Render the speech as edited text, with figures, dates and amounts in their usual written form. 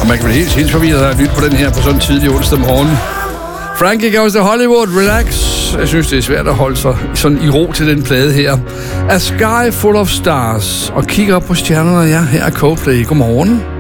Og man kan blive helt forvirret af at lytte på den her på sådan en tidlig onsdag morgen. Frankie Goes to Hollywood, relax. Jeg synes, det er svært at holde sig sådan i ro til den plade her. A Sky Full of Stars. Og kigge op på stjernerne, ja, her er Coldplay. Godmorgen.